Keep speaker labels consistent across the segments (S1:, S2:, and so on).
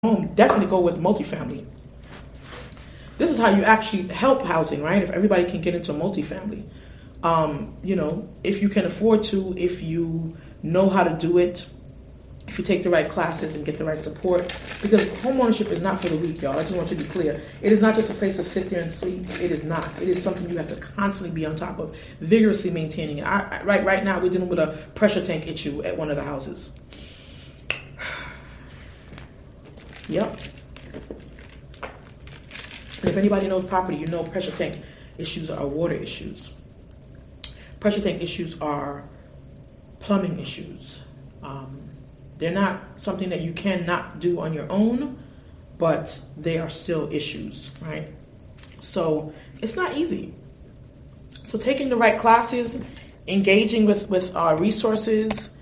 S1: home, definitely go with multifamily. This is how you actually help housing, right? If everybody can get into multifamily. If you can afford to, if you know how to do it, if you take the right classes and get the right support, because homeownership is not for the weak, y'all. I just want you to be clear. It is not just a place to sit there and sleep. It is not. It is something you have to constantly be on top of, vigorously maintaining it. Right now, we're dealing with a pressure tank issue at one of the houses. Yep. And if anybody knows property, you know pressure tank issues are water issues. Pressure tank issues are plumbing issues. They're not something that you cannot do on your own, but they are still issues, right? So it's not easy. So taking the right classes, engaging with resources.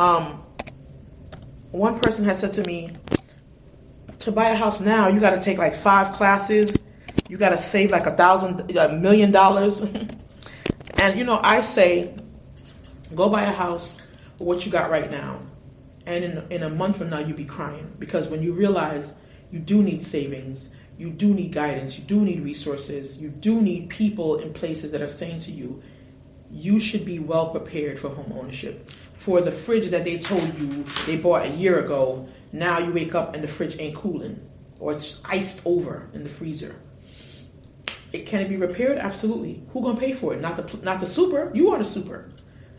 S1: One person had said to me, to buy a house now, you got to take like 5 classes. You got to save like $1 million. And, I say, go buy a house with what you got right now. And in a month from now, you'll be crying. Because when you realize you do need savings, you do need guidance, you do need resources, you do need people in places that are saying to you, you should be well prepared for home ownership. For the fridge that they told you they bought a year ago, now you wake up and the fridge ain't cooling, or it's iced over in the freezer. Can it be repaired? Absolutely. Who gonna pay for it? Not the super. You are the super.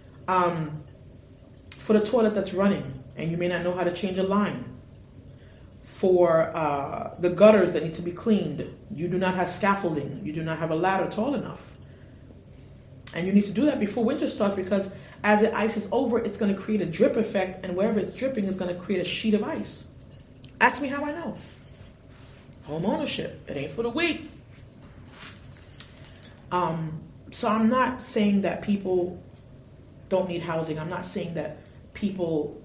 S1: For the toilet that's running and you may not know how to change a line. For the gutters that need to be cleaned, you do not have scaffolding. You do not have a ladder tall enough. And you need to do that before winter starts, because as it ices over, it's going to create a drip effect, and wherever it's dripping is going to create a sheet of ice. Ask me how I know. Home ownership. It ain't for the weak. So I'm not saying that people don't need housing. I'm not saying that people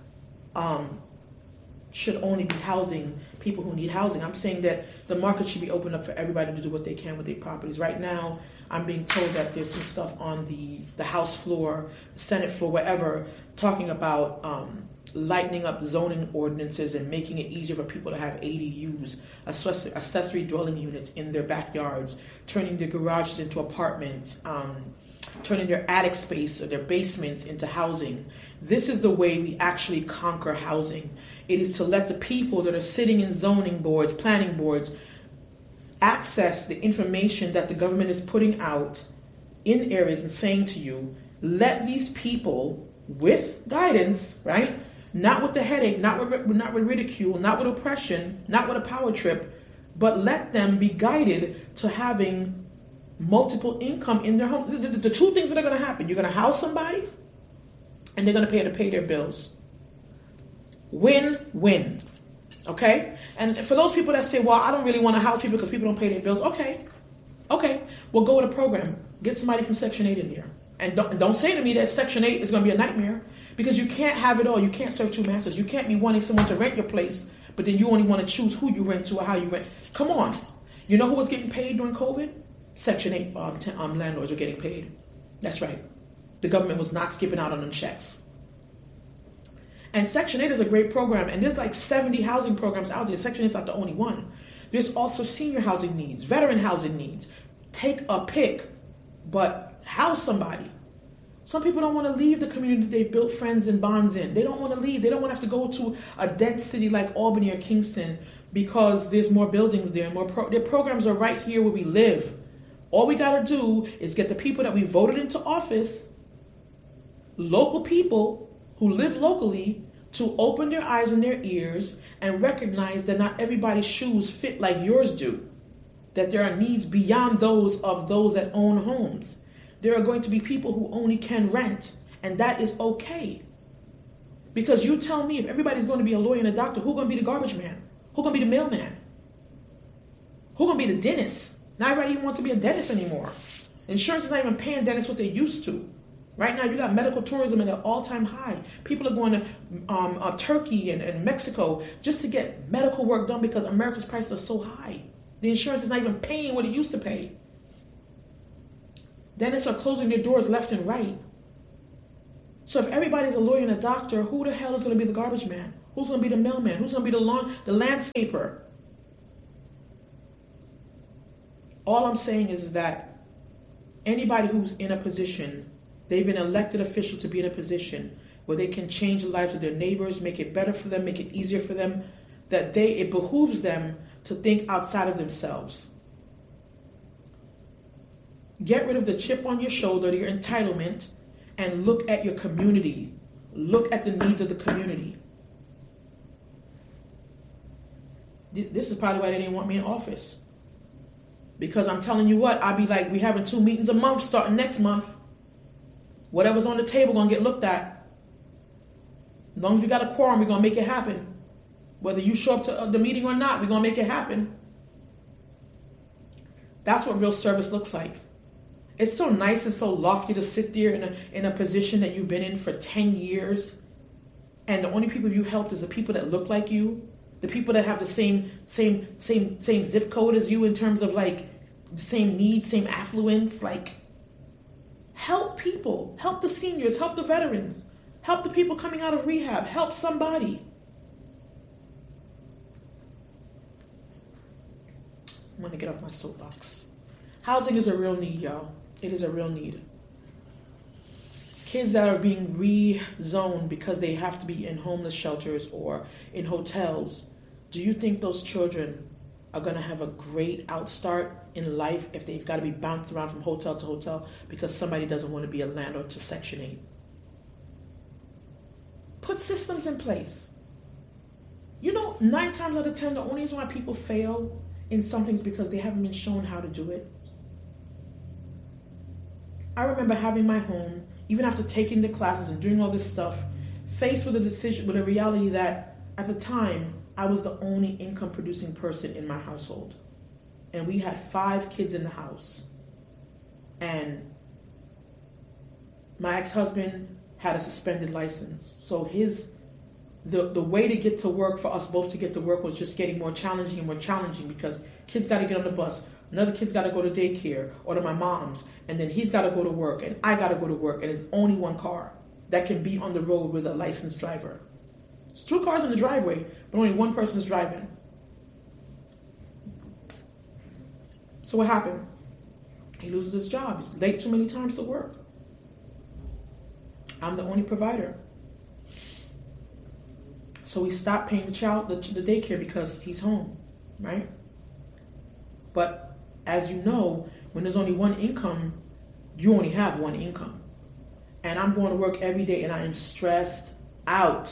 S1: should only be housing people who need housing. I'm saying that the market should be open up for everybody to do what they can with their properties. Right now, I'm being told that there's some stuff on the House floor, the Senate floor, wherever, talking about lightening up zoning ordinances and making it easier for people to have ADUs, accessory dwelling units in their backyards, turning their garages into apartments, turning their attic space or their basements into housing. This is the way we actually conquer housing. It is to let the people that are sitting in zoning boards, planning boards, access the information that the government is putting out in areas and saying to you, let these people with guidance, right? Not with the headache, not with ridicule, not with oppression, not with a power trip, but let them be guided to having multiple income in their homes. The two things that are going to happen: you're going to house somebody, and they're going to pay their bills. Win-win. Okay? And for those people that say, well, I don't really want to house people because people don't pay their bills. Okay. Well, go with a program. Get somebody from Section 8 in there. And don't say to me that Section 8 is going to be a nightmare, because you can't have it all. You can't serve two masters. You can't be wanting someone to rent your place, but then you only want to choose who you rent to or how you rent. Come on. You know who was getting paid during COVID? Section 8 landlords were getting paid. That's right. The government was not skipping out on them checks. And Section 8 is a great program, and there's like 70 housing programs out there. Section 8 is not the only one. There's also senior housing needs, veteran housing needs. Take a pick, but house somebody. Some people don't want to leave the community they've built friends and bonds in. They don't want to leave. They don't want to have to go to a dense city like Albany or Kingston because there's more buildings there. Their programs are right here where we live. All we got to do is get the people that we voted into office, local people who live locally, to open their eyes and their ears and recognize that not everybody's shoes fit like yours do. That there are needs beyond those of those that own homes. There are going to be people who only can rent, and that is okay. Because you tell me, if everybody's going to be a lawyer and a doctor, who's going to be the garbage man? Who's going to be the mailman? Who's going to be the dentist? Not everybody even wants to be a dentist anymore. Insurance is not even paying dentists what they used to. Right now, you got medical tourism at an all-time high. People are going to Turkey and Mexico just to get medical work done because America's prices are so high. The insurance is not even paying what it used to pay. Dentists are closing their doors left and right. So if everybody's a lawyer and a doctor, who the hell is going to be the garbage man? Who's going to be the mailman? Who's going to be the landscaper? All I'm saying is that anybody who's in a position, they've been elected official to be in a position where they can change the lives of their neighbors, make it better for them, make it easier for them, that it behooves them to think outside of themselves. Get rid of the chip on your shoulder, your entitlement, and look at your community. Look at the needs of the community. This is probably why they didn't want me in office. Because I'm telling you what, I'll be like, we having 2 meetings a month starting next month. Whatever's on the table gonna get looked at. As long as we got a quorum, we're gonna make it happen. Whether you show up to the meeting or not, we're gonna make it happen. That's what real service looks like. It's so nice and so lofty to sit there in a position that you've been in for 10 years, and the only people you helped is the people that look like you, the people that have the same zip code as you in terms of like the same needs, same affluence. Like, help people, help the seniors, help the veterans, help the people coming out of rehab, help somebody. I'm gonna get off my soapbox. Housing is a real need, y'all. It is a real need. Kids that are being rezoned because they have to be in homeless shelters or in hotels. Do you think those children are going to have a great outstart in life if they've got to be bounced around from hotel to hotel because somebody doesn't want to be a landlord to Section 8? Put systems in place. 9 times out of 10, the only reason why people fail in something is because they haven't been shown how to do it. I remember having my home, even after taking the classes and doing all this stuff, faced with a reality that at the time, I was the only income producing person in my household. And we had 5 kids in the house. And my ex-husband had a suspended license. So the way to get to work for us both to get to work was just getting more challenging and more challenging because kids got to get on the bus. Another kid's got to go to daycare or to my mom's. And then he's got to go to work and I got to go to work. And it's only one car that can be on the road with a licensed driver. It's 2 cars in the driveway, but only one person's driving. So what happened? He loses his job. He's late too many times to work. I'm the only provider. So we stopped paying the daycare because he's home, right? But as you know, when there's only one income, you only have one income. And I'm going to work every day and I am stressed out.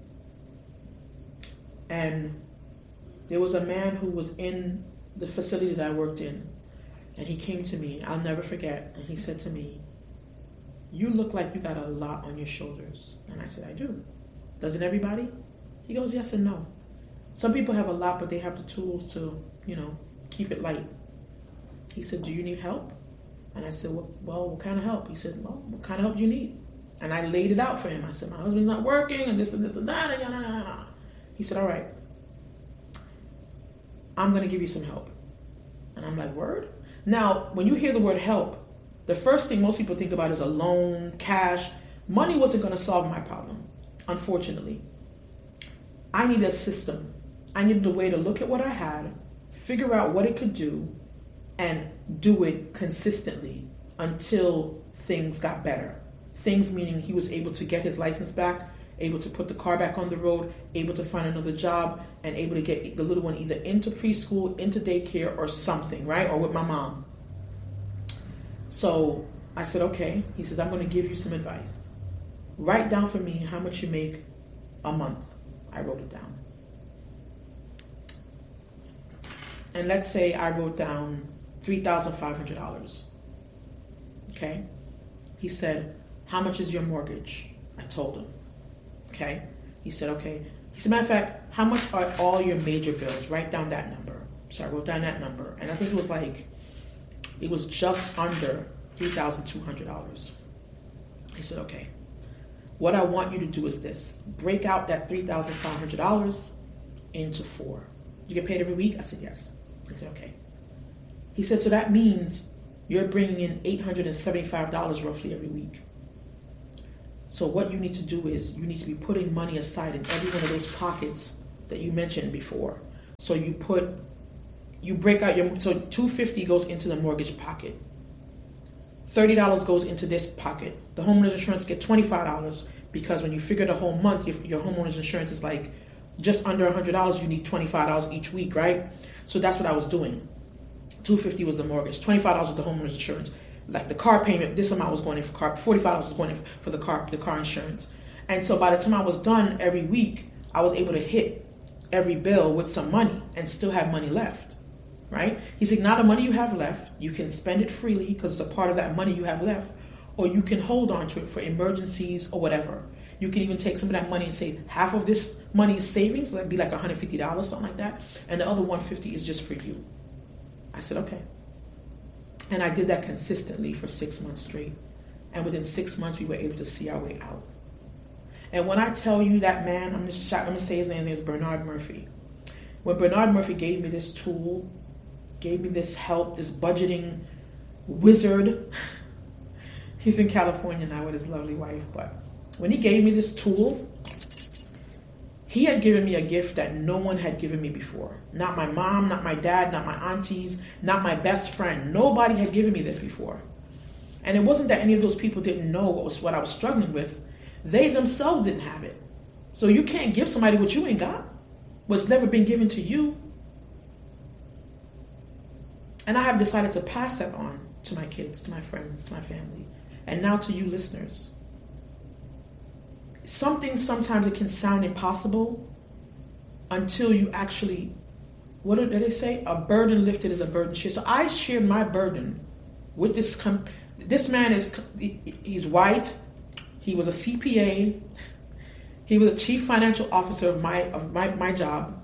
S1: And there was a man who was in the facility that I worked in. And he came to me, I'll never forget. And he said to me, "You look like you got a lot on your shoulders." And I said, "I do. Doesn't everybody?" He goes, "Yes and no. Some people have a lot, but they have the tools to, keep it light." He said, "Do you need help?" And I said, well, what kind of help? He said, "Well, what kind of help do you need?" And I laid it out for him. I said, "My husband's not working and this and this and that. And He said, "All right, I'm going to give you some help." And I'm like, "Word?" Now, when you hear the word help, the first thing most people think about is a loan, cash. Money wasn't going to solve my problem, unfortunately. I needed a system. I needed a way to look at what I had, figure out what it could do, and do it consistently until things got better. Things meaning he was able to get his license back, able to put the car back on the road, able to find another job, and able to get the little one either into preschool, into daycare, or something, right? Or with my mom. So I said, okay. He said, "I'm going to give you some advice. Write down for me how much you make a month." I wrote it down. And let's say I wrote down $3,500. Okay? He said, "How much is your mortgage?" I told him. Okay? He said, okay. He said, "Matter of fact, how much are all your major bills? Write down that number." So I wrote down that number. And I think it was just under $3,200. He said, "Okay. What I want you to do is this. Break out that $3,500 into 4. You get paid every week?" I said, "Yes." He said, "Okay." He said, "So that means you're bringing in $875 roughly every week. So what you need to do is you need to be putting money aside in every one of those pockets that you mentioned before. So you break out so $250 goes into the mortgage pocket. $30 goes into this pocket. The homeowner's insurance get $25 because when you figure the whole month, your homeowner's insurance is like just under $100. You need $25 each week, right? So that's what I was doing. $250 was the mortgage. $25 was the homeowner's insurance. Like the car payment, this amount was going in for car. $45 was going in for the car insurance. And so by the time I was done every week, I was able to hit every bill with some money and still have money left, right? He said, now the money you have left, you can spend it freely because it's a part of that money you have left, or you can hold on to it for emergencies or whatever. You can even take some of that money and say half of this money is savings, that'd be like $150, something like that, and the other $150 is just for you. I said, okay. And I did that consistently for 6 months straight. And within 6 months, we were able to see our way out. And when I tell you that man, I'm going to say his name is Bernard Murphy. When Bernard Murphy gave me this tool, gave me this help, this budgeting wizard, he's in California now with his lovely wife, but when he gave me this tool, he had given me a gift that no one had given me before. Not my mom, not my dad, not my aunties, not my best friend. Nobody had given me this before. And it wasn't that any of those people didn't know what I was struggling with. They themselves didn't have it. So you can't give somebody what you ain't got, what's never been given to you. And I have decided to pass that on to my kids, to my friends, to my family, and now to you listeners. Sometimes it can sound impossible until you actually, what do they say? A burden lifted is a burden shared. So I shared my burden with this man. He's white. He was a CPA. He was a chief financial officer of my job.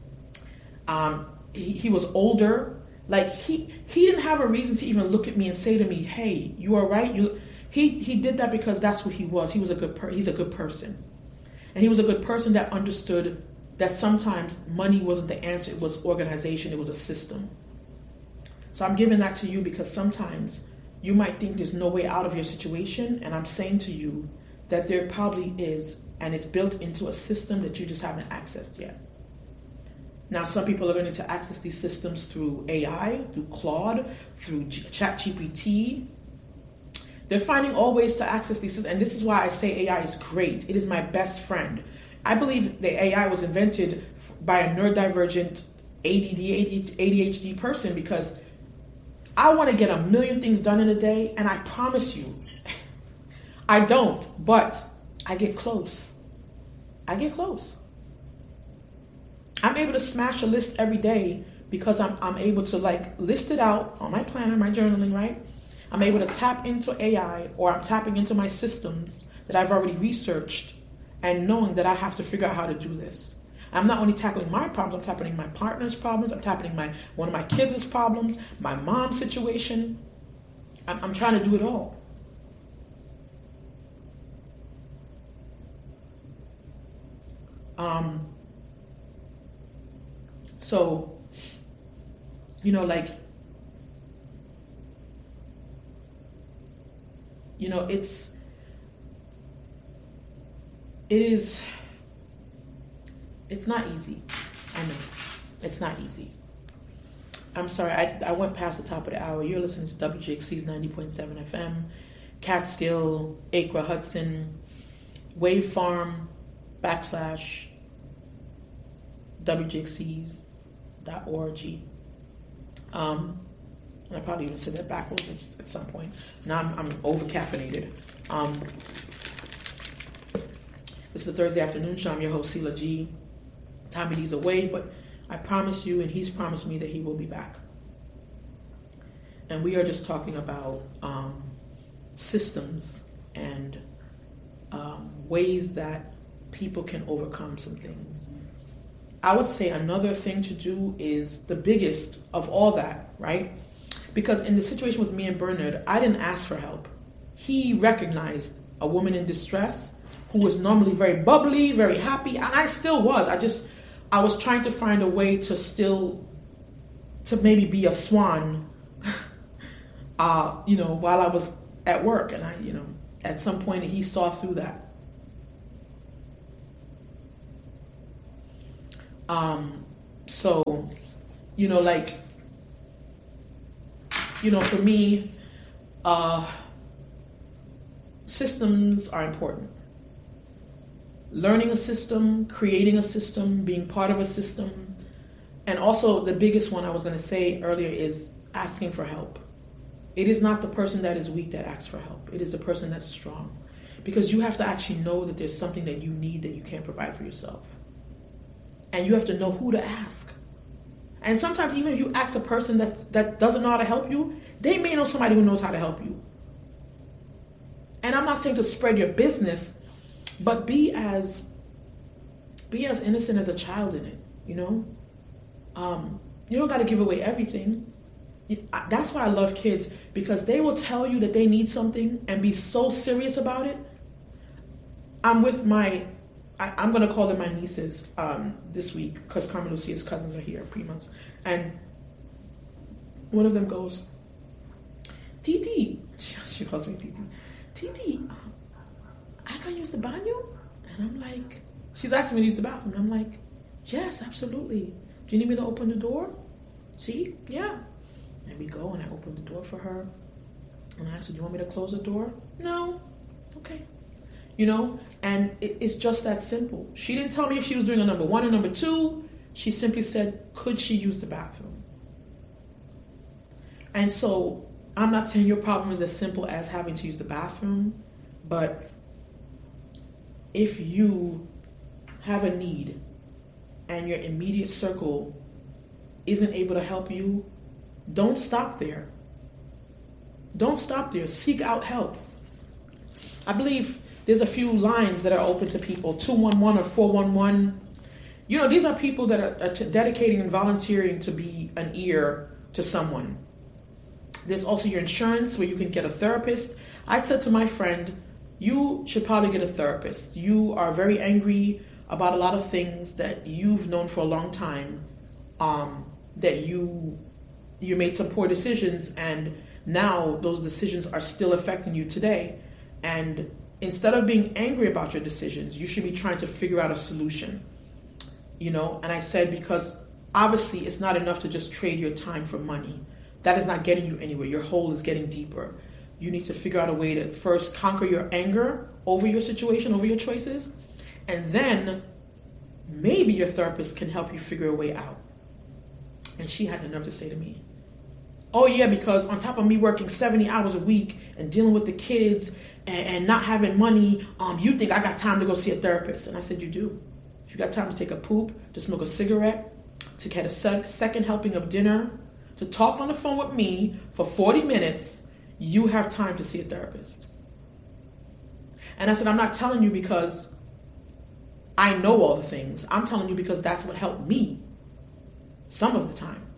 S1: He was older. Like he didn't have a reason to even look at me and say to me, "Hey, you all right?" He did that because that's what he was. He was he's a good person. And he was a good person that understood that sometimes money wasn't the answer. It was organization. It was a system. So I'm giving that to you because sometimes you might think there's no way out of your situation. And I'm saying to you that there probably is. And it's built into a system that you just haven't accessed yet. Now, some people are learning to access these systems through AI, through Claude, through ChatGPT. They're finding all ways to access these systems. And this is why I say AI is great. It is my best friend. I believe the AI was invented by a neurodivergent ADHD person because I want to get 1 million things done in a day. And I promise you, I don't, but I get close. I'm able to smash a list every day because I'm able to list it out on my planner, my journaling, right? I'm able to tap into AI, or I'm tapping into my systems that I've already researched and knowing that I have to figure out how to do this. I'm not only tackling my problems, I'm tackling my partner's problems, I'm tackling one of my kids' problems, my mom's situation. I'm trying to do it all. So, it's not easy. I know. It's not easy. I'm sorry, I went past the top of the hour. You're listening to WJXC's 90.7 FM, Catskill, Acre, Hudson, Wave Farm, /WJXCs.org. And I probably even said that backwards at some point. Now I'm over caffeinated. This is a Thursday afternoon show. I'm your host, Sela G. Tommy D's away, but I promise you, and he's promised me that he will be back. And we are just talking about systems and ways that people can overcome some things. I would say another thing to do is the biggest of all that, right? Because in the situation with me and Bernard, I didn't ask for help. He recognized a woman in distress who was normally very bubbly, very happy, and I still was. I was trying to find a way to maybe be a swan, while I was at work. And At some point, he saw through that. So, for me, systems are important. Learning a system, creating a system, being part of a system, and also the biggest one I was going to say earlier is asking for help. It is not the person that is weak that asks for help. It is the person that's strong. Because you have to actually know that there's something that you need that you can't provide for yourself. And you have to know who to ask. And sometimes even if you ask a person that doesn't know how to help you, they may know somebody who knows how to help you. And I'm not saying to spread your business, but be as innocent as a child in it, You don't got to give away everything. That's why I love kids, because they will tell you that they need something and be so serious about it. I'm with I'm going to call them my nieces this week, because Carmen Lucia's cousins are here, primas. And one of them goes, Titi, she calls me Titi. Titi, I can use the baño? And I'm like, she's asking me to use the bathroom. And I'm like, yes, absolutely. Do you need me to open the door? See? Yeah. And we go, and I open the door for her. And I ask her, do you want me to close the door? No. Okay. And it's just that simple. She didn't tell me if she was doing a number 1 or number 2. She simply said, could she use the bathroom? And so I'm not saying your problem is as simple as having to use the bathroom, but if you have a need and your immediate circle isn't able to help you, don't stop there. Don't stop there. Seek out help. I believe there's a few lines that are open to people, 211 or 411. These are people that are dedicating and volunteering to be an ear to someone. There's also your insurance, where you can get a therapist. I said to my friend, you should probably get a therapist. You are very angry about a lot of things that you've known for a long time, that you made some poor decisions, and now those decisions are still affecting you today. And instead of being angry about your decisions, you should be trying to figure out a solution. And I said, because obviously it's not enough to just trade your time for money. That is not getting you anywhere. Your hole is getting deeper. You need to figure out a way to first conquer your anger over your situation, over your choices, and then maybe your therapist can help you figure a way out. And she had the nerve to say to me, oh yeah, because on top of me working 70 hours a week and dealing with the kids and not having money, you think I got time to go see a therapist. And I said, you do. If you got time to take a poop, to smoke a cigarette, to get a second helping of dinner, to talk on the phone with me for 40 minutes, you have time to see a therapist. And I said, I'm not telling you because I know all the things. I'm telling you because that's what helped me some of the time.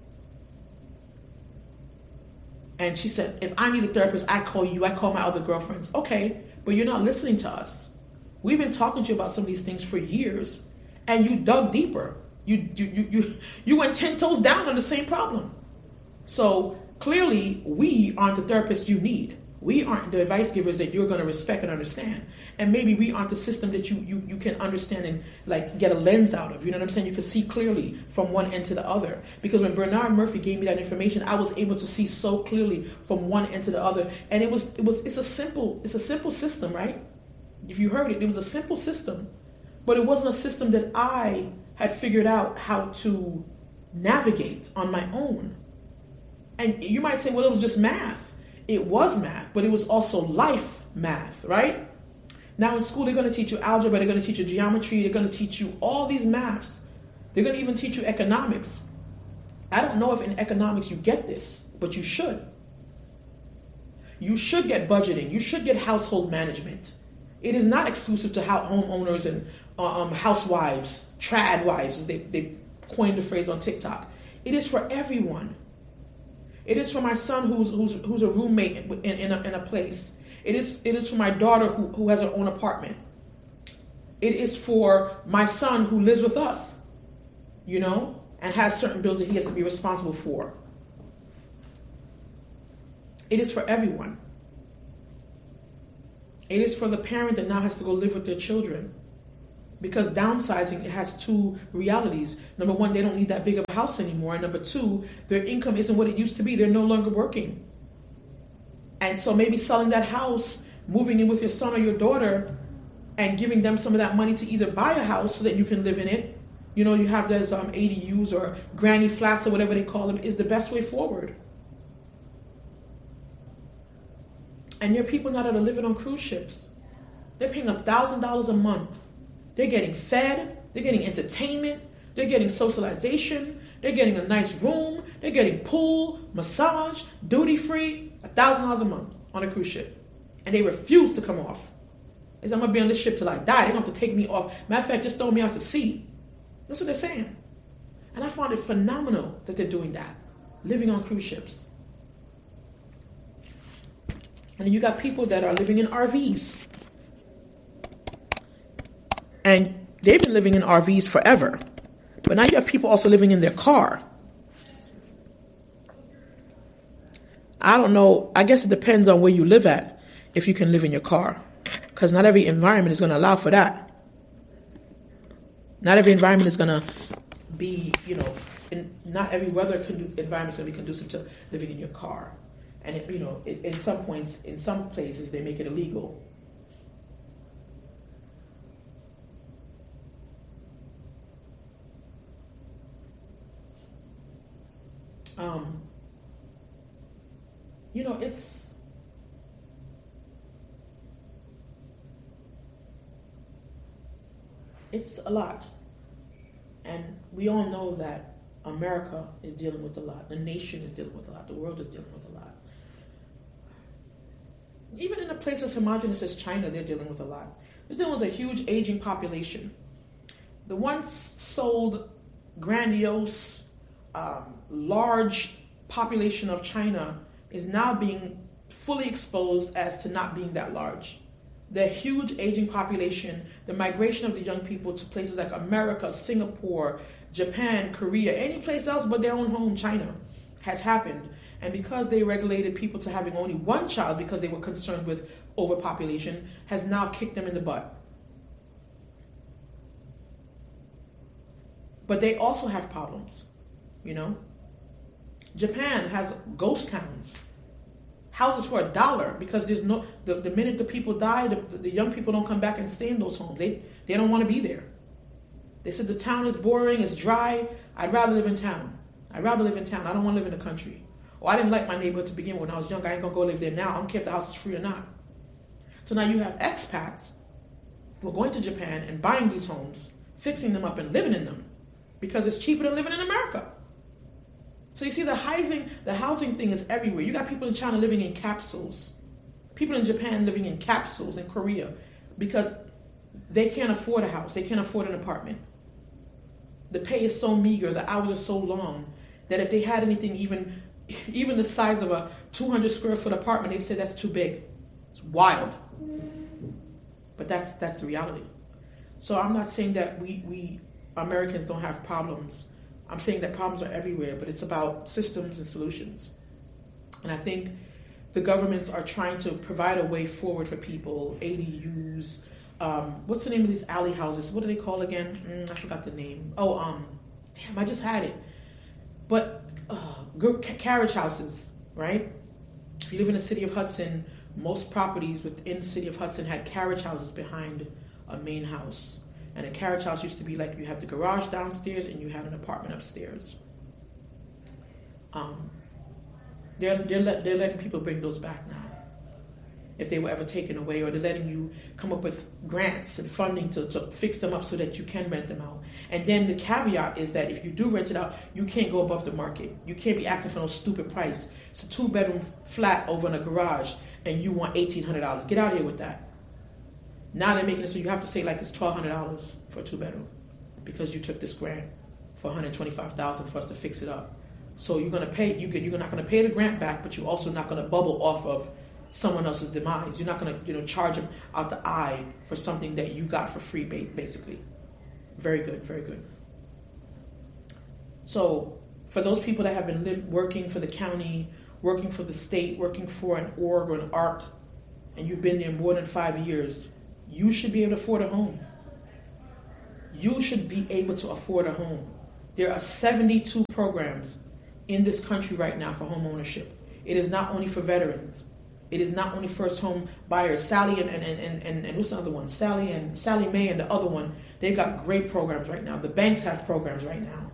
S1: And she said, if I need a therapist, I call you, I call my other girlfriends. Okay, but you're not listening to us. We've been talking to you about some of these things for years, and you dug deeper. You went 10 toes down on the same problem. So clearly, we aren't the therapist you need. We aren't the advice givers that you're going to respect and understand. And maybe we aren't the system that you can understand and get a lens out of. You know what I'm saying? You can see clearly from one end to the other. Because when Bernard Murphy gave me that information, I was able to see so clearly from one end to the other. And it's a simple system, right? If you heard it, it was a simple system. But it wasn't a system that I had figured out how to navigate on my own. And you might say, well, it was just math. It was math, but it was also life math, right? Now in school, they're going to teach you algebra, they're going to teach you geometry, they're going to teach you all these maths. They're going to even teach you economics. I don't know if in economics you get this, but you should. You should get budgeting. You should get household management. It is not exclusive to homeowners and housewives, trad wives, as they coined the phrase on TikTok. It is for everyone. It is for my son who's a roommate in a place. It is for my daughter who has her own apartment. It is for my son who lives with us, and has certain bills that he has to be responsible for. It is for everyone. It is for the parent that now has to go live with their children. Because downsizing, it has two realities. Number one, they don't need that big of a house anymore. And number two, their income isn't what it used to be. They're no longer working. And so maybe selling that house, moving in with your son or your daughter, and giving them some of that money to either buy a house so that you can live in it. You know, you have those ADUs or granny flats or whatever they call them, is the best way forward. And there are people now that are living on cruise ships. They're paying $1,000 a month. They're getting fed. They're getting entertainment. They're getting socialization. They're getting a nice room. They're getting pool, massage, duty free. $1,000 a month on a cruise ship. And they refuse to come off. They say, I'm going to be on this ship till I die. They're going to have to take me off. Matter of fact, just throw me out to sea. That's what they're saying. And I found it phenomenal that they're doing that. Living on cruise ships. And then you got people that are living in RVs. And they've been living in RVs forever. But now you have people also living in their car. I don't know. I guess it depends on where you live at, if you can live in your car. Because not every environment is going to allow for that. Not every environment is going to be, not every weather environment is going to be conducive to living in your car. And, in some points, in some places, they make it illegal. It's a lot. And we all know that America is dealing with a lot. The nation is dealing with a lot. The world is dealing with a lot. Even in a place as homogenous as China, they're dealing with a lot. They're dealing with a huge aging population. The once sold, grandiose, large population of China is now being fully exposed as to not being that large. The huge aging population, the migration of the young people to places like America, Singapore, Japan, Korea, any place else but their own home, China, has happened. And because they regulated people to having only one child because they were concerned with overpopulation, has now kicked them in the butt. But they also have problems, Japan has ghost towns. Houses for $1 because there's no, the minute the people die, the young people don't come back and stay in those homes. They don't want to be there. They said the town is boring, it's dry. I'd rather live in town. I don't want to live in the country. Or I didn't like my neighborhood to begin with when I was young. I ain't going to go live there now. I don't care if the house is free or not. So now you have expats who are going to Japan and buying these homes, fixing them up and living in them because it's cheaper than living in America. So you see the housing thing is everywhere. You got people in China living in capsules. People in Japan living in capsules in Korea because they can't afford a house. They can't afford an apartment. The pay is so meager, the hours are so long that if they had anything even the size of a 200 square foot apartment, they said that's too big. It's wild. But that's the reality. So I'm not saying that we Americans don't have problems. I'm saying that problems are everywhere, but it's about systems and solutions. And I think the governments are trying to provide a way forward for people, ADUs. What's the name of these alley houses? What do they call again? I forgot the name. Damn, I just had it. But carriage houses, right? If you live in the city of Hudson, most properties within the city of Hudson had carriage houses behind a main house. And a carriage house used to be like you have the garage downstairs and you had an apartment upstairs. They're letting people bring those back now, if they were ever taken away, or they're letting you come up with grants and funding to fix them up so that you can rent them out. And then the caveat is that if you do rent it out, you can't go above the market. You can't be asking for no stupid price. It's a 2-bedroom flat over in a garage and you want $1,800. Get out of here with that. Now they're making it so you have to say like it's $1,200 for a 2-bedroom because you took this grant for $125,000 for us to fix it up. So you're going to pay. You're not going to pay the grant back, but you're also not going to bubble off of someone else's demise. You're not going to charge them out the eye for something that you got for free, basically. Very good, very good. So for those people that have been working for the county, working for the state, working for an org or an ARC, and you've been there more than 5 years, you should be able to afford a home. You should be able to afford a home. There are 72 programs in this country right now for home ownership. It is not only for veterans. It is not only first home buyers. Sally and who's the other one? Sally Mae and the other one. They've got great programs right now. The banks have programs right now.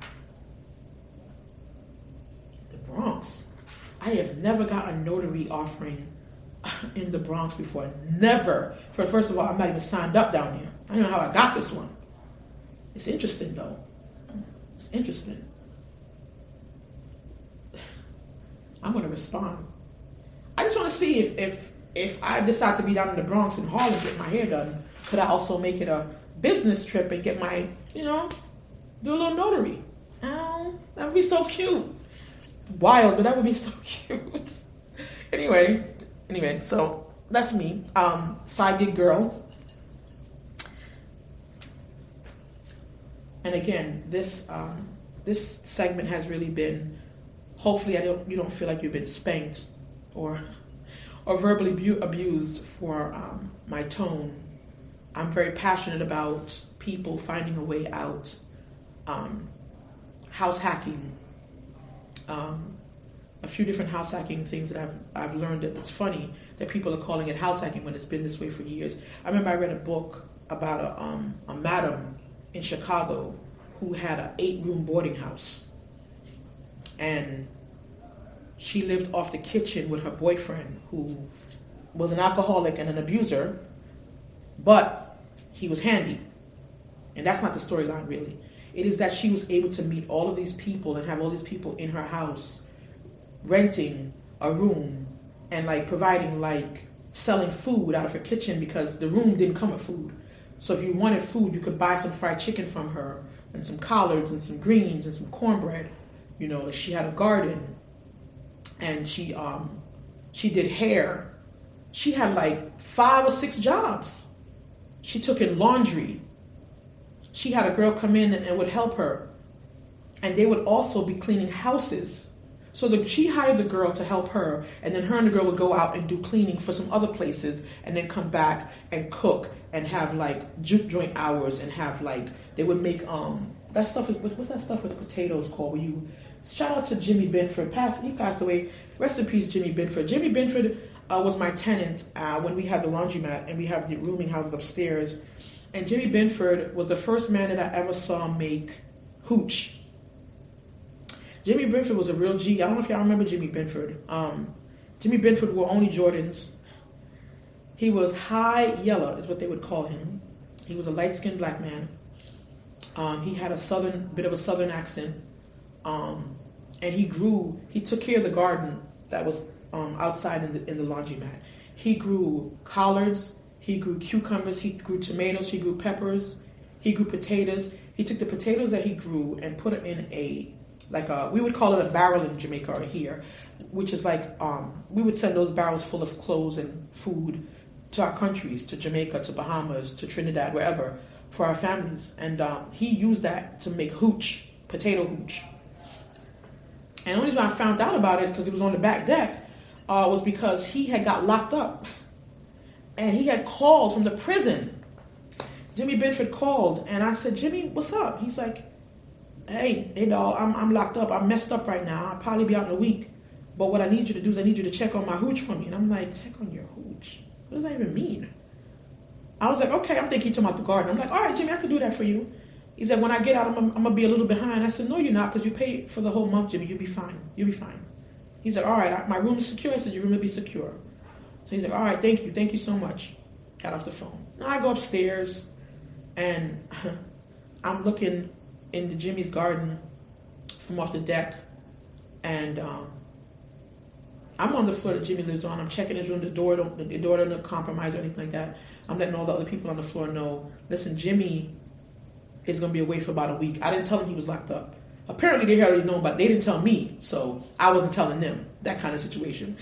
S1: The Bronx. I have never got a notary offering in the Bronx before. Never. First of all, I'm not even signed up down here. I don't know how I got this one. It's interesting though. It's interesting. I'm going to respond. I just want to see if I decide to be down in the Bronx in Harlem get my hair done, could I also make it a business trip and get my, do a little notary? Oh, that would be so cute. Wild, but that would be so cute. Anyway, so that's me. Side gig girl. And again, this segment has really been, hopefully you don't feel like you've been spanked or verbally abused for my tone. I'm very passionate about people finding a way out. House hacking. A few different house hacking things that I've learned that it's funny that people are calling it house hacking when it's been this way for years. I remember I read a book about a madam in Chicago who had an 8-room boarding house. And she lived off the kitchen with her boyfriend, who was an alcoholic and an abuser, but he was handy. And that's not the storyline, really. It is that she was able to meet all of these people and have all these people in her house, renting a room and providing, selling food out of her kitchen because the room didn't come with food. So if you wanted food, you could buy some fried chicken from her and some collards and some greens and some cornbread. She had a garden. And she did hair. She had 5 or 6 jobs. She took in laundry. She had a girl come in and would help her. And they would also be cleaning houses. So she hired the girl to help her, and then her and the girl would go out and do cleaning for some other places, and then come back and cook and have juke joint hours and have they would make that stuff. What's that stuff with the potatoes called? Where you shout out to Jimmy Binford. He passed away. Rest in peace, Jimmy Binford. Jimmy Binford was my tenant when we had the laundromat and we have the rooming houses upstairs. And Jimmy Binford was the first man that I ever saw make hooch. Jimmy Binford was a real G. I don't know if y'all remember Jimmy Binford. Jimmy Binford wore only Jordans. He was high yellow, is what they would call him. He was a light-skinned black man. He had a bit of a southern accent. And he took care of the garden that was outside in the laundromat. He grew collards, he grew cucumbers, he grew tomatoes, he grew peppers, he grew potatoes. He took the potatoes that he grew and put them in we would call it a barrel in Jamaica or here, which is we would send those barrels full of clothes and food to our countries, to Jamaica, to Bahamas, to Trinidad, wherever, for our families. And he used that to make hooch, potato hooch. And the only reason I found out about it, because it was on the back deck, was because he had got locked up. And he had called from the prison. Jimmy Binford called, and I said, Jimmy, what's up? He's like, hey dog, I'm locked up. I'm messed up right now. I'll probably be out in a week. But what I need you to do is I need you to check on my hooch for me. And I'm like, check on your hooch? What does that even mean? I was like, okay, I'm thinking he's talking about the garden. I'm like, all right, Jimmy, I can do that for you. He said, when I get out, I'm going to be a little behind. I said, no, you're not, because you paid for the whole month, Jimmy. You'll be fine. You'll be fine. He said, all right, my room is secure. I said, your room will be secure. So he's like, all right, thank you. Thank you so much. Got off the phone. Now I go upstairs, and I'm looking into Jimmy's garden from off the deck, and I'm on the floor that Jimmy lives on. I'm checking his room. The door don't compromise or anything like that. I'm letting all the other people on the floor know, listen, Jimmy is going to be away for about a week. I didn't tell him he was locked up. Apparently they already known, but they didn't tell me, so I wasn't telling them. That kind of situation.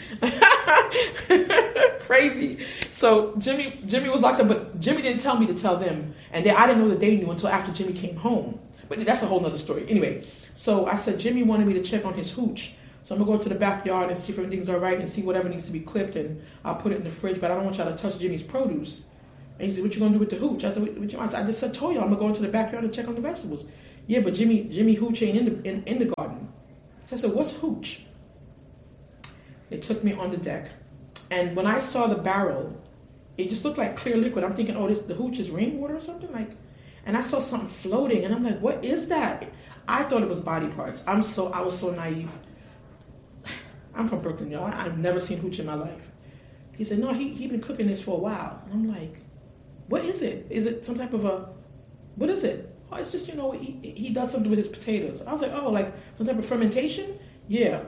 S1: Crazy. So Jimmy was locked up, but Jimmy didn't tell me to tell them, and I didn't know that they knew until after Jimmy came home. But that's a whole nother story. Anyway, so I said Jimmy wanted me to check on his hooch. So I'm going to go to the backyard and see if everything's all right and see whatever needs to be clipped, and I'll put it in the fridge, but I don't want y'all to touch Jimmy's produce. And he said, what you going to do with the hooch? I said, what you, I just said, told y'all I'm going to go into the backyard and check on the vegetables. Yeah, but Jimmy hooch ain't in the garden. So I said, what's hooch? They took me on the deck. And when I saw the barrel, it just looked like clear liquid. I'm thinking, the hooch is rainwater or something? And I saw something floating, and I'm like, what is that? I thought it was body parts. I was so naive. I'm from Brooklyn, y'all. I've never seen hooch in my life. He said, no, he been cooking this for a while. And I'm like, what is it? Is it some type of what is it? Oh, it's just, he does something with his potatoes. I was like, oh, like some type of fermentation? Yeah.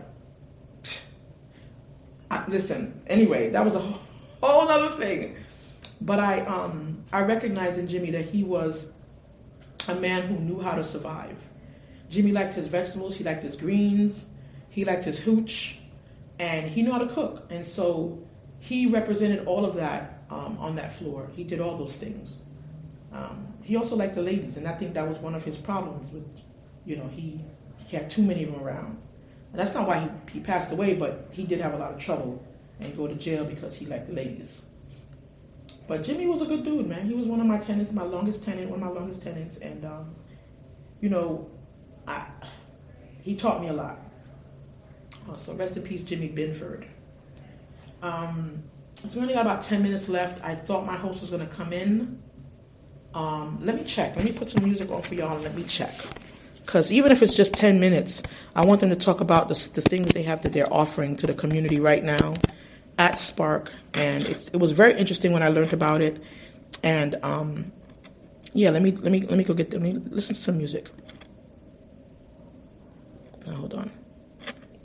S1: Listen, anyway, that was a whole other thing. But I recognized in Jimmy that he was a man who knew how to survive. Jimmy liked his vegetables. He liked his greens. He liked his hooch. And he knew how to cook. And so he represented all of that on that floor. He did all those things. He also liked the ladies. And I think that was one of his problems with, he had too many of them around. And that's not why he passed away, but he did have a lot of trouble and go to jail because he liked the ladies. But Jimmy was a good dude, man. He was one of my tenants, one of my longest tenants. And, he taught me a lot. So rest in peace, Jimmy Binford. So we only got about 10 minutes left. I thought my host was going to come in. Let me check. Let me put some music on for y'all and let me check. Because even if it's just 10 minutes, I want them to talk about the things they have that they're offering to the community right now at Spark. And it was very interesting when I learned about it. And let me go get them. Let me listen to some music. Now, hold on.